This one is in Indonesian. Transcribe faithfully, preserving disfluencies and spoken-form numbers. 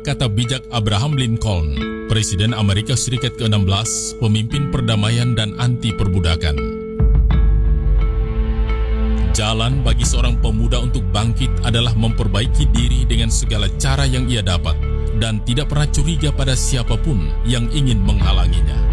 kata bijak Abraham Lincoln, Presiden Amerika Serikat ke enam belas, pemimpin perdamaian dan anti perbudakan. Jalan bagi seorang pemuda untuk bangkit adalah memperbaiki diri dengan segala cara yang ia dapat dan tidak pernah curiga pada siapapun yang ingin menghalanginya.